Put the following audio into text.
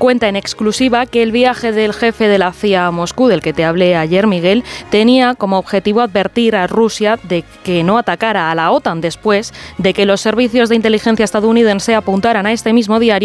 cuenta en exclusiva que el viaje del jefe de la CIA a Moscú, del que te hablé ayer, Miguel, tenía como objetivo advertir a Rusia de que no atacara a la OTAN después de que los servicios de inteligencia estadounidense apuntaran a este mismo diario